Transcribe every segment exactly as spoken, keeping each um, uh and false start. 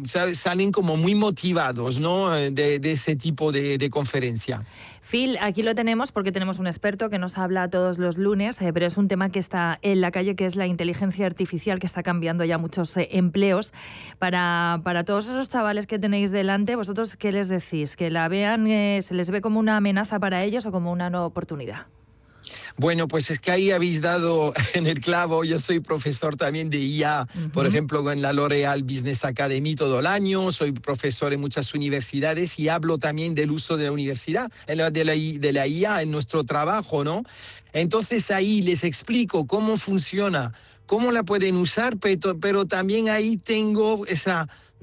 salen como muy motivados, ¿no? de, de ese tipo de, de conferencia. Phil, aquí lo tenemos porque tenemos un experto que nos habla todos los lunes, eh, pero es un tema que está en la calle, que es la inteligencia artificial, que está cambiando ya muchos eh, empleos. Para, para todos esos chavales que tenéis delante, ¿vosotros qué les decís? ¿Que la vean, eh, se les ve como una amenaza para ellos o como una nueva oportunidad? Bueno, pues es que ahí habéis dado en el clavo. Yo soy profesor también de I A, uh-huh. por ejemplo, en la L'Oréal Business Academy todo el año. Soy profesor en muchas universidades y hablo también del uso de la universidad, de la, de la I A en nuestro trabajo, ¿no? Entonces ahí les explico cómo funciona, cómo la pueden usar, pero, pero también ahí tengo esa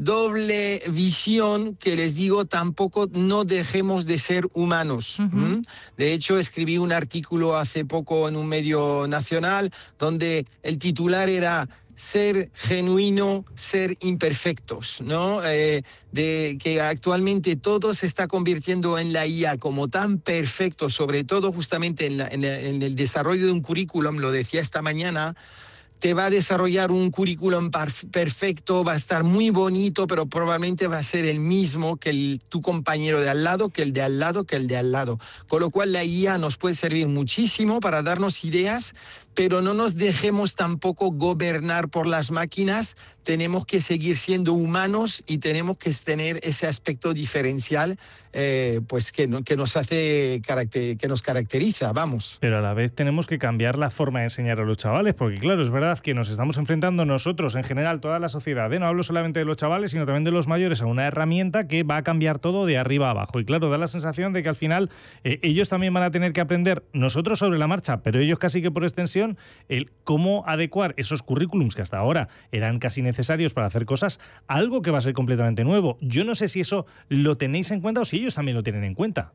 doble visión que les digo, tampoco no dejemos de ser humanos. Uh-huh. ¿Mm? De hecho, escribí un artículo hace poco en un medio nacional donde el titular era ser genuino, ser imperfectos, ¿no? Eh, de que actualmente todo se está convirtiendo en la I A como tan perfecto, sobre todo justamente en, la, en, la, en el desarrollo de un currículum, lo decía esta mañana. Te va a desarrollar un currículum perfecto, va a estar muy bonito, pero probablemente va a ser el mismo que el, tu compañero de al lado, que el de al lado, que el de al lado. Con lo cual la I A nos puede servir muchísimo para darnos ideas, pero no nos dejemos tampoco gobernar por las máquinas. Tenemos que seguir siendo humanos y tenemos que tener ese aspecto diferencial eh, pues que, no, que nos hace, caracter, que nos caracteriza, vamos. Pero a la vez tenemos que cambiar la forma de enseñar a los chavales, porque claro, es verdad que nos estamos enfrentando nosotros, en general, toda la sociedad, ¿eh? No hablo solamente de los chavales, sino también de los mayores, a una herramienta que va a cambiar todo de arriba a abajo. Y claro, da la sensación de que al final eh, ellos también van a tener que aprender, nosotros sobre la marcha, pero ellos casi que por extensión, el cómo adecuar esos currículums que hasta ahora eran casi necesarios para hacer cosas, a algo que va a ser completamente nuevo. Yo no sé si eso lo tenéis en cuenta o si ellos también lo tienen en cuenta.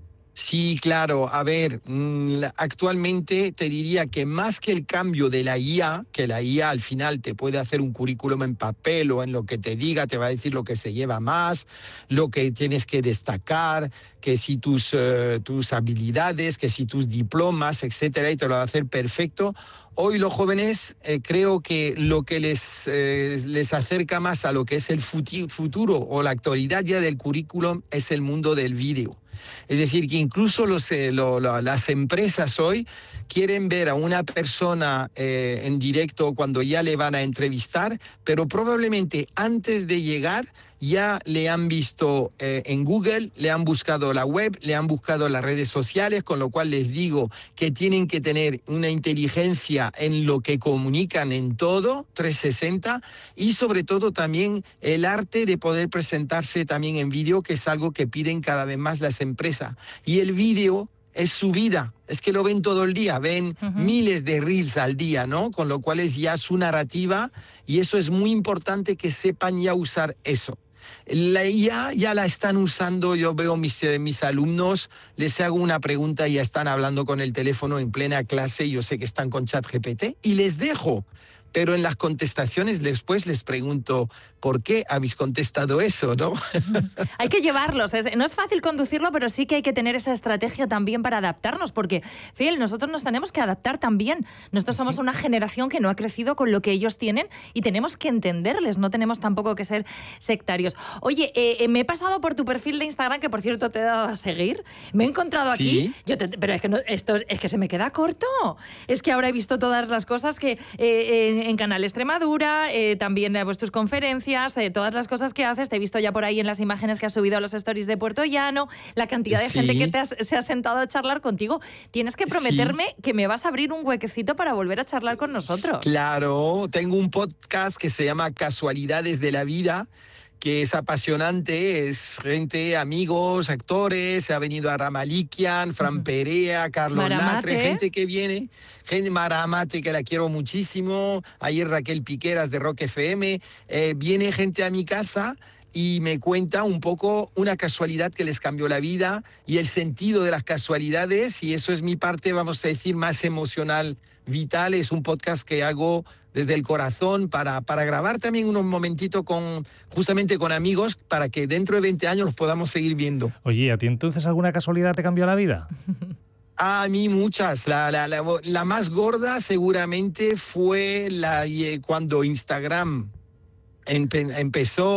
Sí, claro. A ver, actualmente te diría que más que el cambio de la I A, que la I A al final te puede hacer un currículum en papel o en lo que te diga, te va a decir lo que se lleva más, lo que tienes que destacar, que si tus, uh, tus habilidades, que si tus diplomas, etcétera, y te lo va a hacer perfecto. Hoy los jóvenes eh, creo que lo que les, eh, les acerca más a lo que es el futuro o la actualidad ya del currículum es el mundo del vídeo. Es decir, que incluso los, eh, lo, lo, las empresas hoy quieren ver a una persona eh, en directo cuando ya le van a entrevistar, pero probablemente antes de llegar ya le han visto eh, en Google, le han buscado la web, le han buscado las redes sociales, con lo cual les digo que tienen que tener una inteligencia en lo que comunican en todo, trescientos sesenta, y sobre todo también el arte de poder presentarse también en vídeo, que es algo que piden cada vez más las empresas. Y el vídeo es su vida, es que lo ven todo el día, ven uh-huh. miles de reels al día, ¿no? Con lo cual es ya su narrativa y eso es muy importante que sepan ya usar eso. La I A ya la están usando, yo veo mis, eh, mis alumnos, les hago una pregunta y ya están hablando con el teléfono en plena clase, yo sé que están con ChatGPT y les dejo. Pero en las contestaciones después les pregunto, ¿por qué habéis contestado eso, no? Hay que llevarlos. Es, no es fácil conducirlo, pero sí que hay que tener esa estrategia también para adaptarnos, porque, Phil, nosotros nos tenemos que adaptar también. Nosotros somos una generación que no ha crecido con lo que ellos tienen y tenemos que entenderles, no tenemos tampoco que ser sectarios. Oye, eh, eh, me he pasado por tu perfil de Instagram, que por cierto te he dado a seguir, me he encontrado aquí, ¿Sí? yo te, pero es que, no, esto, es que se me queda corto. Es que ahora he visto todas las cosas que... Eh, en, en Canal Extremadura, eh, también eh, pues, tus conferencias, eh, todas las cosas que haces. Te he visto ya por ahí en las imágenes que has subido a los stories de Puerto Llano, la cantidad de sí. gente que te has, se ha sentado a charlar contigo. Tienes que prometerme sí. que me vas a abrir un huequecito para volver a charlar con nosotros. Claro, tengo un podcast que se llama Casualidades de la Vida, que es apasionante, es gente, amigos, actores, ha venido a Ramalikian, Fran uh-huh. Perea, Carlos Maramate. Latre, gente que viene, gente Maramate, que la quiero muchísimo, ayer Raquel Piqueras de Rock F M, eh, viene gente a mi casa y me cuenta un poco una casualidad que les cambió la vida y el sentido de las casualidades, y eso es mi parte, vamos a decir, más emocional, vital. Es un podcast que hago desde el corazón para, para grabar también unos momentitos con, justamente con amigos, para que dentro de veinte años los podamos seguir viendo. Oye, ¿a ti entonces alguna casualidad te cambió la vida? A mí muchas. La, la, la, la más gorda seguramente fue la, cuando Instagram empe, empezó